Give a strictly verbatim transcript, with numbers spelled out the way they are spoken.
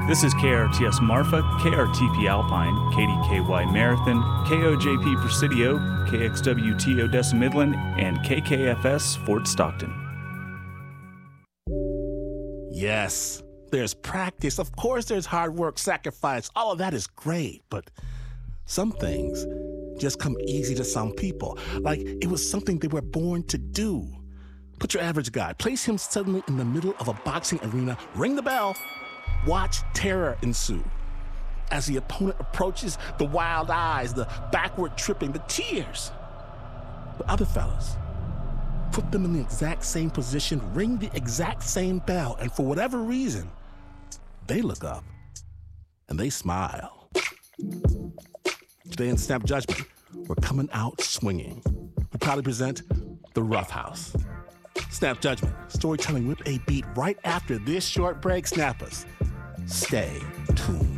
This is K R T S Marfa, K R T P Alpine, K D K Y Marathon, K O J P Presidio, K X W T Odessa Midland, and K K F S Fort Stockton. Yes, there's practice. Of course there's hard work, sacrifice. All of that is great, but some things just come easy to some people. Like it was something they were born to do. Put your average guy, place him suddenly in the middle of a boxing arena, ring the bell, watch terror ensue. As the opponent approaches, the wild eyes, the backward tripping, the tears. But other fellas, put them in the exact same position, ring the exact same bell, and for whatever reason, they look up and they smile. Today in Snap Judgment, we're coming out swinging. We proudly present The Rough House. Snap Judgment, storytelling with a beat right after this short break. Snappers, stay tuned.